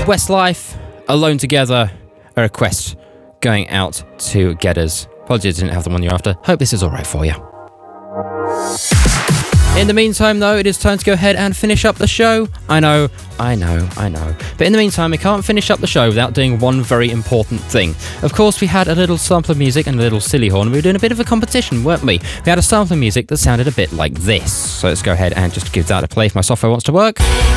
Westlife, Alone Together, a request going out to Getters. Apologies I didn't have the one you're after. Hope this is alright for you. In the meantime, though, it is time to go ahead and finish up the show. I know. But in the meantime, we can't finish up the show without doing one very important thing. Of course, we had a little sample of music and a little silly horn. We were doing a bit of a competition, weren't we? We had a sample of music that sounded a bit like this. So let's go ahead and just give that a play if my software wants to work.